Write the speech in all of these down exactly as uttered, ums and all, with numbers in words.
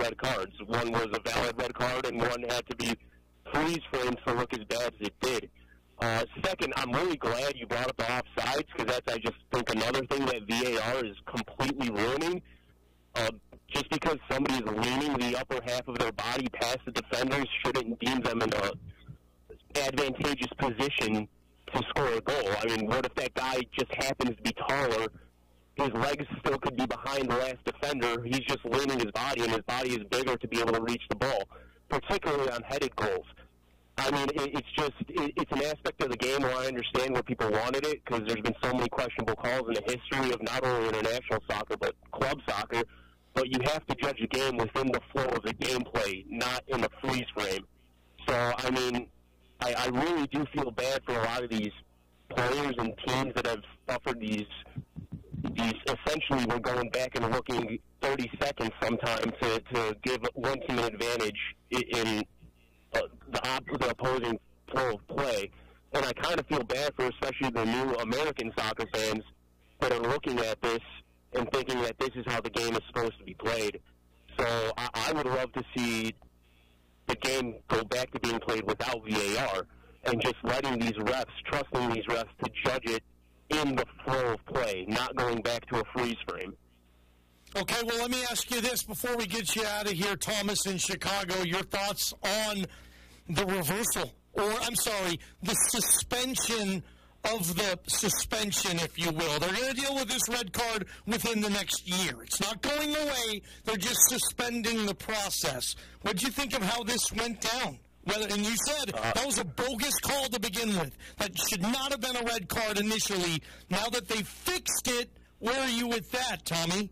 red cards. One was a valid red card, and one had to be freeze framed to look as bad as it did. Uh, second, I'm really glad you brought up the offsides, because that's, I just think, another thing that V A R is completely ruining. Uh, just because somebody is leaning the upper half of their body past the defenders shouldn't deem them in a advantageous position to score a goal. I mean, what if that guy just happens to be taller? His legs still could be behind the last defender. He's just leaning his body, and his body is bigger to be able to reach the ball, particularly on headed goals. I mean, it, it's just, it, it's an aspect of the game where I understand where people wanted it, because there's been so many questionable calls in the history of not only international soccer, but club soccer. But you have to judge a game within the flow of the gameplay, not in the freeze frame. So, I mean, I, I really do feel bad for a lot of these players and teams that have suffered these, these essentially we're going back and looking thirty seconds sometime to, to give one team an advantage in uh, the, op- the opposing flow of play. And I kind of feel bad for especially the new American soccer fans that are looking at this and thinking that this is how the game is supposed to be played. So I, I would love to see the game go back to being played without V A R and just letting these refs, trusting these refs to judge it in the flow of play, not going back to a freeze frame. Okay, well, let me ask you this before we get you out of here, Thomas, in Chicago. Your thoughts on the reversal, or, I'm sorry, the suspension of the suspension, if you will. They're going to deal with this red card within the next year. It's not going away. They're just suspending the process. What did you think of how this went down? Whether, and you said uh, that was a bogus call to begin with. That should not have been a red card initially. Now that they fixed it, where are you with that, Tommy?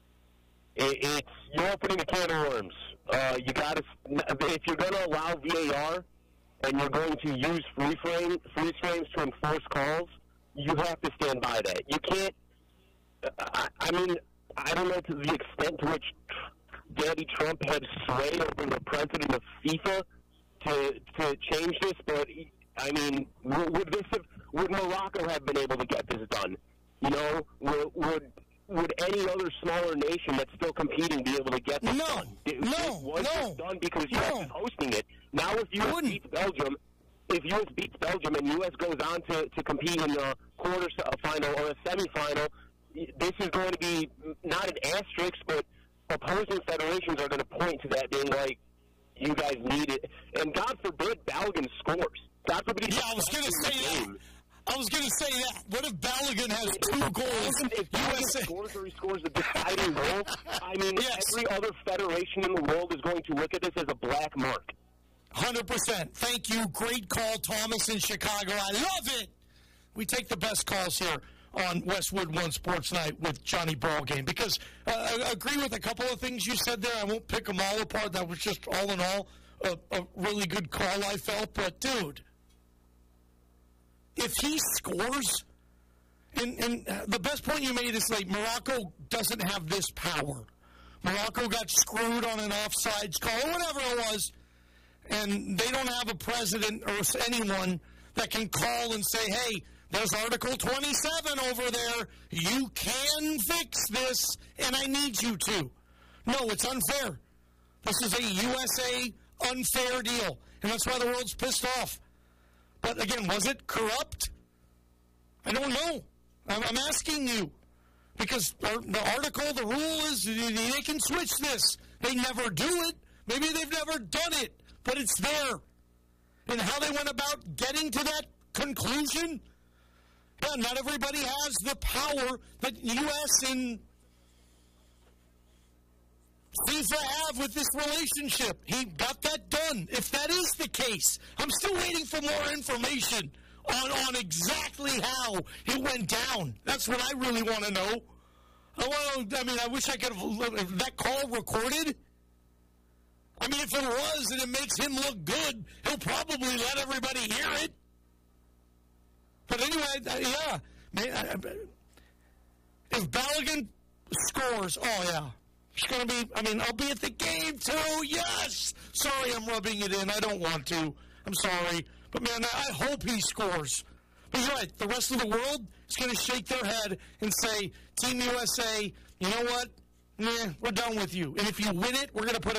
It, it's you're opening a can of worms. Uh, you got to if you're going to allow V A R and you're going to use free frame freeze frames to enforce calls, you have to stand by that. You can't. I, I mean, I don't know to the extent to which Daddy Trump had sway over the president of FIFA to to change this, but I mean, would this have, would Morocco have been able to get this done? You know, would would, would any other smaller nation that's still competing be able to get this no, done? It, no, it was no, this done because no. U S is hosting it. Now, if U S beats Belgium, if U S beats Belgium and U S goes on to, to compete in the quarter final or a semifinal, this is going to be not an asterisk, but opposing federations are going to point to that, being like, you guys need it. And God forbid Balogun scores. God forbid he Yeah, I was going to say that. I was going to say that. What if Balogun has two goals? If Balogun scores or he scores a deciding goal, I mean, yes. Every other federation in the world is going to look at this as a black mark. one hundred percent. Thank you. Great call, Thomas in Chicago. I love it. We take the best calls here on Westwood One Sports Night with Johnny Ballgame, because uh, I agree with a couple of things you said there. I won't pick them all apart. That was just, all in all, a, a really good call, I felt. But, dude, if he scores, and, and the best point you made is, like, Morocco doesn't have this power. Morocco got screwed on an offsides call, or whatever it was, and they don't have a president or anyone that can call and say, hey, there's Article twenty-seven over there. You can fix this, and I need you to. No, it's unfair. This is a U S A unfair deal, and that's why the world's pissed off. But, again, was it corrupt? I don't know. I'm, I'm asking you. Because the article, the rule is they can switch this. They never do it. Maybe they've never done it, but it's there. And how they went about getting to that conclusion, yeah, not everybody has the power that U S and FIFA have with this relationship. He got that done. If that is the case, I'm still waiting for more information on, on exactly how it went down. That's what I really want to know. I, want to, I mean, I wish I could have that call recorded. I mean, if it was and it makes him look good, he'll probably let everybody hear it. But anyway, yeah. If Balogun scores, oh, yeah. It's going to be, I mean, I'll be at the game, too. Yes. Sorry, I'm rubbing it in. I don't want to. I'm sorry. But, man, I hope he scores. But you're right. The rest of the world is going to shake their head and say, Team U S A, you know what? Nah, we're done with you. And if you win it, we're going to put